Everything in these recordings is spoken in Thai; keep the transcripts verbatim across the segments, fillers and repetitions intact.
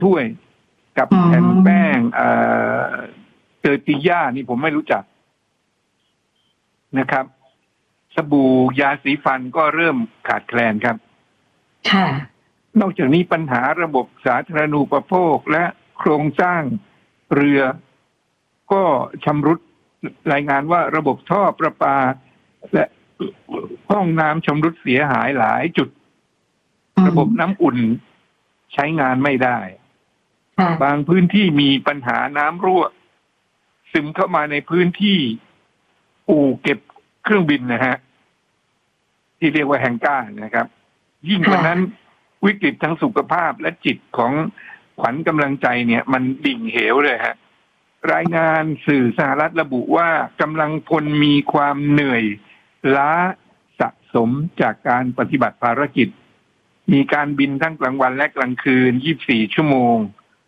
ถ้วยกับแผ่นแป้งเอ่อเตอร์ติย่านี่ผมไม่รู้จักนะครับสบู่ยาสีฟันก็เริ่มขาดแคลนครับค่ะนอกจากนี้ปัญหาระบบสาธารณูปโภคและโครงสร้างเรือก็ชำรุดรายงานว่าระบบท่อประปาและห้องน้ำชำรุดเสียหายหลายจุดระบบน้ำอุ่นใช้งานไม่ได้บางพื้นที่มีปัญหาน้ำรั่วซึมเข้ามาในพื้นที่อู่เก็บเครื่องบินนะฮะที่เรียกว่าแฮงก้านะครับยิ่งกว่านั้นวิกฤตทางสุขภาพและจิตของขวัญกำลังใจเนี่ยมันดิ่งเหวเลยฮะรายงานสื่อสหรัฐระบุว่ากำลังพลมีความเหนื่อยล้าสะสมจากการปฏิบัติภารกิจมีการบินทั้งกลางวันและกลางคืนยี่สิบสี่ชั่วโมง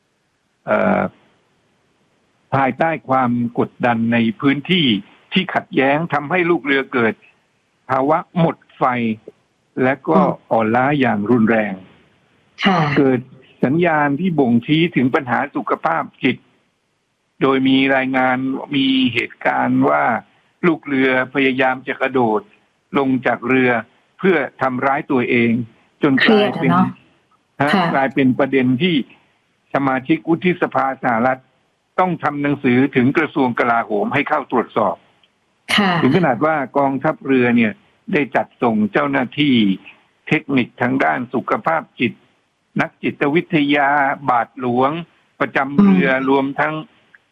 ภายใต้ความกดดันในพื้นที่ที่ขัดแย้งทำให้ลูกเรือเกิดภาวะหมดไฟและก็อ่อนล้าอย่างรุนแรงเกิดสัญญาณที่บ่งชี้ถึงปัญหาสุขภาพจิตโดยมีรายงานมีเหตุการณ์ว่าลูกเรือพยายามจะกระโดดลงจากเรือเพื่อทำร้ายตัวเองจนกลายเป็นกลายเป็นประเด็นที่สมาชิกวุฒิสภาสหรัฐต้องทำหนังสือถึงกระทรวงกลาโหมให้เข้าตรวจสอบถึงขนาดว่ากองทัพเรือเนี่ยได้จัดส่งเจ้าหน้าที่เทคนิคทางด้านสุขภาพจิตนักจิตวิทยาบาทหลวงประจำเรือรวมทั้ง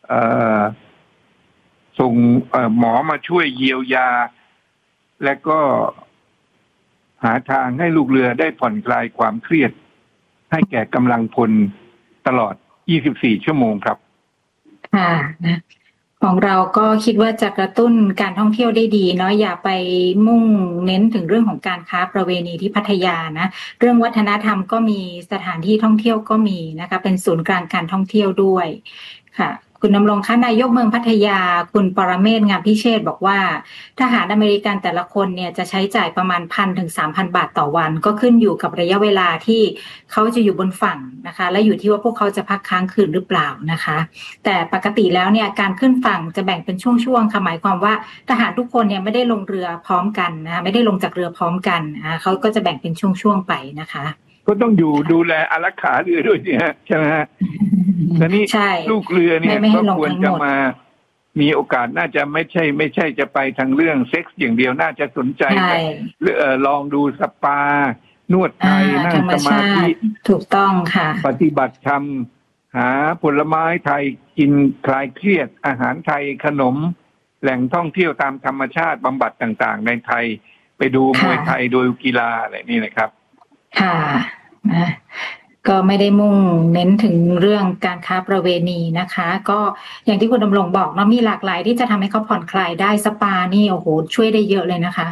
ส่งหมอมาช่วยเยียวยาและก็หาทางให้ลูกเรือได้ผ่อนคลายความเครียดให้แก่กำลังพลตลอดยี่สิบสี่ชั่วโมงครับค่ะนะของเราก็คิดว่าจะกระตุ้นการท่องเที่ยวได้ดีเนาะอย่าไปมุ่งเน้นถึงเรื่องของการค้าประเวณีที่พัทยานะเรื่องวัฒนธรรมก็มีสถานที่ท่องเที่ยวก็มีนะคะเป็นศูนย์กลางการท่องเที่ยวด้วยค่ะคุณดำรงคะนายกเมืองพัทยาคุณปรเมศ งามพิเชษฐ์บอกว่าทหารอเมริกันแต่ละคนเนี่ยจะใช้จ่ายประมาณ หนึ่งพัน ถึง สามพัน บาทต่อวันก็ขึ้นอยู่กับระยะเวลาที่เขาจะอยู่บนฝั่งนะคะและอยู่ที่ว่าพวกเขาจะพักค้างคืนหรือเปล่านะคะแต่ปกติแล้วเนี่ยการขึ้นฝั่งจะแบ่งเป็นช่วงๆค่ะหมายความว่าทหารทุกคนเนี่ยไม่ได้ลงเรือพร้อมกันนะไม่ได้ลงจากเรือพร้อมกันอ่าเขาก็จะแบ่งเป็นช่วงๆไปนะคะก็ต้องอยู่ดูแลอารักขาเรือด้วยเนี่ยใช่ไหมฮะแต่นี่ลูกเรือเนี่ยก็ควรจะมามีโอกาสน่าจะไม่ใช่ไม่ใช่จะไปทางเรื่องเซ็กส์อย่างเดียวน่าจะสนใจลองดูสปานวดไทยนั่งสมาธิถูกต้องค่ะปฏิบัติธรรมหาผลไม้ไทยกินคลายเครียดอาหารไทยขนมแหล่งท่องเที่ยวตามธรรมชาติบำบัดต่างๆในไทยไปดูมวยไทยโดยกีฬาอะไรนี่นะครับค่ะนะก็ไม่ได้มุ่งเน้นถึงเรื่องการค้าประเวณีนะคะก็อย่างที่คุณดำรงบอกเนาะมีหลากหลายที่จะทำให้เขาผ่อนคลายได้สปานี่โอ้โหช่วยได้เยอะเลยนะคะ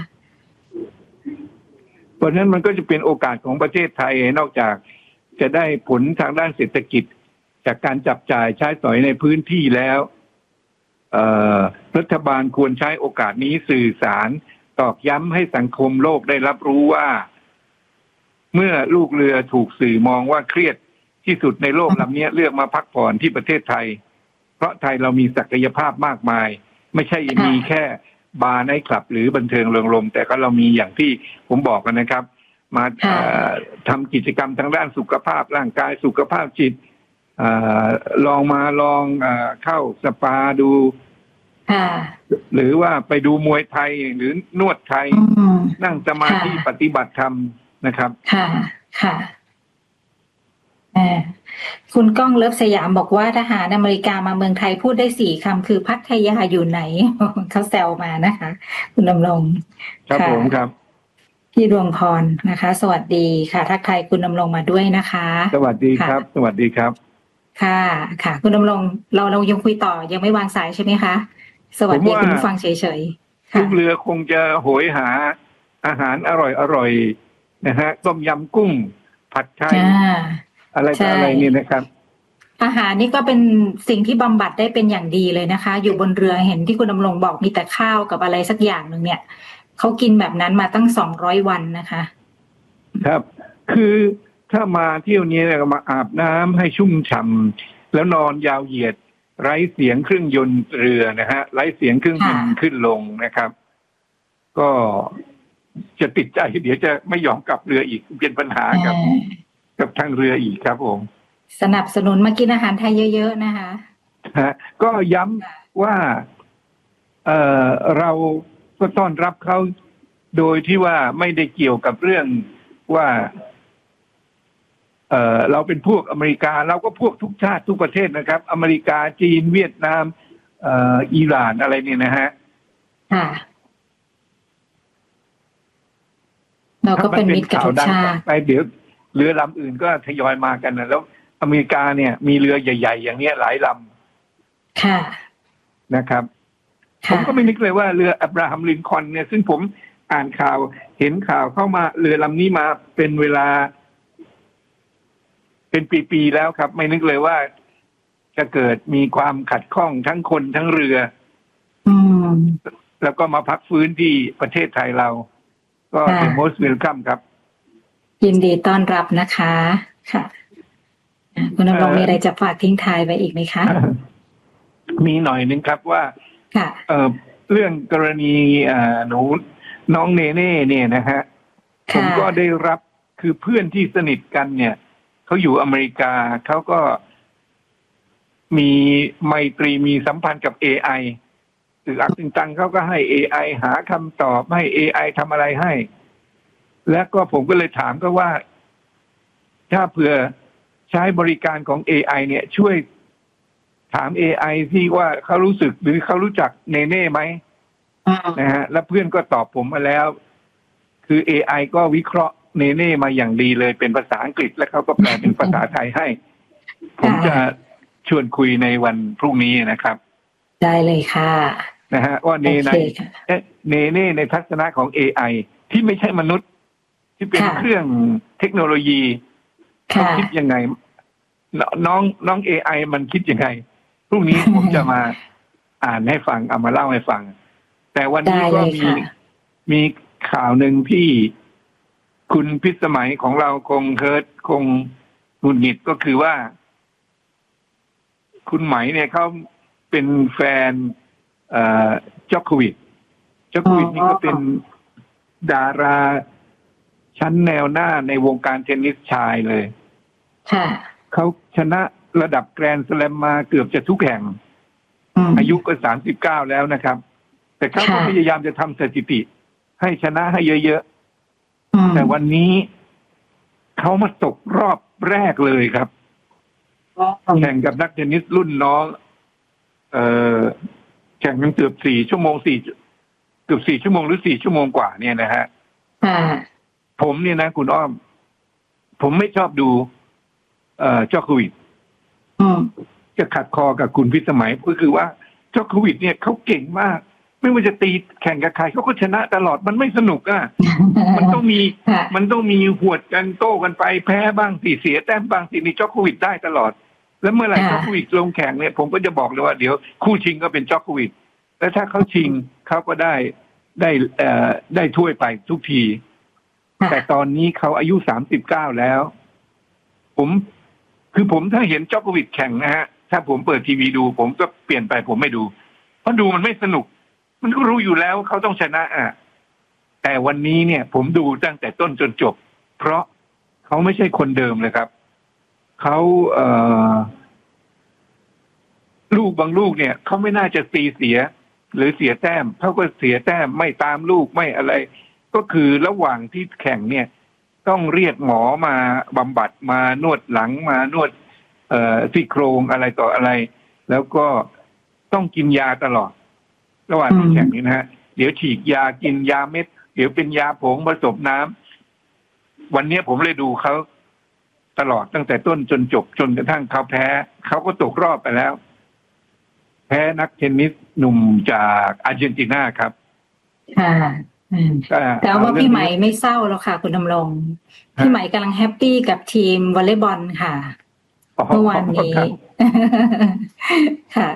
เพราะฉะนั้นมันก็จะเป็นโอกาสของประเทศไทยนอกจากจะได้ผลทางด้านเศรษฐกิจจากการจับจ่ายใช้สอยในพื้นที่แล้วรัฐบาลควรใช้โอกาสนี้สื่อสารตอกย้ำให้สังคมโลกได้รับรู้ว่าเมื่อลูกเรือถูกสื่อมองว่าเครียดที่สุดในโลกลำนี้เลือกมาพักผ่อนที่ประเทศไทยเพราะไทยเรามีศักยภาพมากมายไม่ใช่มีแค่บาร์ไนท์คลับหรือบันเทิงเริงรมย์แต่ก็เรามีอย่างที่ผมบอกกันนะครับมาทำกิจกรรมทางด้านสุขภาพร่างกายสุขภาพจิตลองมาลองเข้าสปาดูหรือว่าไปดูมวยไทยหรือนวดไทยนั่งสมาธิปฏิบัติธรรมนะครับค่ะค่ะคุณก้องเลิฟสยามบอกว่าทหารอเมริกามาเมืองไทยพูดได้สี่คำคือพัทยาอยู่ไหนเขาแซวมานะคะคุณดำรงครับผมครับพี่ดวงพรนะคะสวัสดีค่ะทักทายคุณดำรงมาด้วยนะคะสวัสดีครับสวัสดีครับค่ะค่ะคุณดำรงเราเรายังคุยต่อยังไม่วางสายใช่ไหมคะสวัสดีคุณผู้ฟังเฉยๆทุกเรือคงจะโหยหาอาหารอร่อยอร่อยนะฮะต้มยำกุ้งผัดไทยอะไรต่ออะไรนี่นะครับอาหารนี่ก็เป็นสิ่งที่บำบัดได้เป็นอย่างดีเลยนะคะอยู่บนเรือเห็นที่คุณดำรงบอกมีแต่ข้าวกับอะไรสักอย่างหนึ่งเนี่ยเขากินแบบนั้นมาตั้งสองร้อยวันนะคะครับคือถ้ามาเที่ยวนี้เนี่ยมาอาบน้ำให้ชุ่มฉ่ำแล้วนอนยาวเหยียดไร้เสียงเครื่องยนต์เรือนะฮะไร้เสียงเครื่องบินขึ้นลงนะครับ ก็จะติดใจเดี๋ยวจะไม่ยอมกลับเรืออีกเป็นปัญหากับกับทางเรืออีกครับผมสนับสนุนมากินอาหารไทยเยอะๆนะคะฮะก็ย้ำว่าเออเราก็ต้อนรับเขาโดยที่ว่าไม่ได้เกี่ยวกับเรื่องว่าเออเราเป็นพวกอเมริกาเราก็พวกทุกชาติทุกประเทศนะครับอเมริกาจีนเวียดนามเอ่ออิหร่านอะไรเนี่ยนะฮะค่ะเราก็เป็นมิตรกับทุกชาติไปเดี๋ยวเรือลำอื่นก็ทยอยมากันนะแล้วอเมริกาเนี่ยมีเรือใหญ่ๆอย่างเนี้ยหลายลำค่ะนะครับผมก็ไม่นึกเลยว่าเรืออับราฮัมลินคอล์นเนี่ยซึ่งผมอ่านข่าวเห็นข่าวเข้ามาเรือลำนี้มาเป็นเวลาเป็นปีๆแล้วครับไม่นึกเลยว่าจะเกิดมีความขัดข้องทั้งคนทั้งเรืออืมแล้วก็มาพักฟื้นที่ประเทศไทยเราก็ the most welcome ครับยินดีต้อนรับนะคะค่ะคุณณรงค์มีอะไรจะฝากทิ้งท้ายไว้อีกไหมคะมีหน่อยนึงครับว่าค่ะเอ่อเรื่องกรณีอ่าหนูน้องเนเน่เนี่ยนะฮะผมก็ได้รับคือเพื่อนที่สนิทกันเนี่ยเขาอยู่อเมริกาเขาก็มีไมตรีมีสัมพันธ์กับ เอ ไอ สื่ออักติงตังเขาก็ให้ เอ ไอ หาคำตอบให้ เอ ไอ ทำอะไรให้และก็ผมก็เลยถามก็ว่าถ้าเผื่อใช้บริการของ เอ ไอ เนี่ยช่วยถาม เอ ไอ ที่ว่าเขารู้สึกหรือเขารู้จักเนเน่ไหมนะฮะแล้วเพื่อนก็ตอบผมมาแล้วคือ เอ ไอ ก็วิเคราะห์เนเน่มาอย่างดีเลยเป็นภาษาอังกฤษแล้วเขาก็แปลเป็นภาษาไทยให้ผมจะชวนคุยในวันพรุ่งนี้นะครับได้เลยค่ะนะฮะว่าเนเน่เนเน่ในทัศนะของ เอ ไอ ที่ไม่ใช่มนุษย์ที่เป็นเครื่องเทคโนโลยีเขาคิดยังไงน้องน้องเอไอมันคิดยังไงพรุ่งนี้ผมจะมาอ่านให้ฟังเอามาเล่าให้ฟังแต่วันนี้ก็มีมีข่าวหนึ่งที่คุณพิสมัยของเราคงเฮิร์ตคงหงุดหงิดก็คือว่าคุณไหมเนี่ยเขาเป็นแฟนเอ่อจ็อกโควิดจ็อกโควิดนี่ก็เป็นดาราชั้นแนวหน้าในวงการเทนนิสชายเลยค่ะเขาชนะระดับแกรนด์สแลมมาเกือบจะทุกแห่งอายุก็สามสิบเก้าแล้วนะครับแต่เขาก็พยายามจะทำสถิติให้ชนะให้เยอะๆแต่วันนี้เขามาตกรอบแรกเลยครับแข่งกับนักเทนนิสรุ่นน้องเอ่อแข่งกันเกือบสี่ชั่วโมงสี่เกือบสี่ชั่วโมงหรือสี่ชั่วโมงกว่าเนี่ยนะฮะผมเนี่ยนะคุณอ้อมผมไม่ชอบดูเอ่อจ็อกโควิดจะขัดคอกับคุณพิสมัยก็คือว่าจ็อกโควิดเนี่ยเขาเก่งมากไม่ว่าจะตีแข่งกับใครเขาก็ชนะตลอดมันไม่สนุกอ่ะมันต้องมีมันต้องมีหวดกันโต้กันไปแพ้บ้างสิเสียแต้มบ้างสินี่จ็อกโควิดได้ตลอดแล้วเมื่อไหร่จ็อกโควิดลงแข่งเนี่ยผมก็จะบอกเลยว่าเดี๋ยวคู่ชิงก็เป็นจ็อกโควิดแล้วถ้าเขาชิงเขาก็ได้ได้เอ่อได้ถ้วยไปทุกทีแต่ตอนนี้เขาอายุสามสิบเก้าแล้วผมคือผมถ้าเห็นจ็อกโควิดแข่งนะฮะถ้าผมเปิดทีวีดูผมก็เปลี่ยนไปผมไม่ดูเพราะดูมันไม่สนุกมันก็รู้อยู่แล้วเขาต้องชนะอ่ะแต่วันนี้เนี่ยผมดูตั้งแต่ต้นจนจบเพราะเขาไม่ใช่คนเดิมเลยครับเขาเอ่อลูกบางลูกเนี่ยเขาไม่น่าจะตีเสียหรือเสียแต้มเขาก็เสียแต้มไม่ตามลูกไม่อะไรก็คือระหว่างที่แข่งเนี่ยต้องเรียกหมอมาบำบัดมานวดหลังมานวดเอ่อซี่โครงอะไรต่ออะไรแล้วก็ต้องกินยาตลอดระหว่างที่แข่งนี้นะฮะเดี๋ยวฉีกยากินยาเม็ดเดี๋ยวเป็นยาผงผสมน้ำวันนี้ผมเลยดูเขาตลอดตั้งแต่ต้นจนจบจนกระทั่งเขาแพ้เขาก็ตกรอบไปแล้วแพ้นักเทนนิสหนุ่มจากอาร์เจนตินาครับค่ะแต่ว่าพี่ไหมไม่เศร้าแล้วค่ะคุณดำรงพี่ไหมกำลังแฮปปี้กับทีมวอลเลย์บอลค่ะเมื่อวานนี้ค่ะ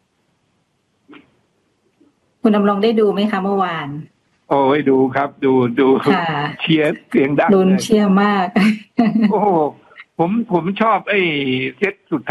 คุณดำรงได้ดูไหมคะเมื่อวานโอ้ยดูครับดูดูเชียร์เสียงดังลุ้นเชียร์มากโอ้โหผมผมชอบไอ้เซตสุดท้าย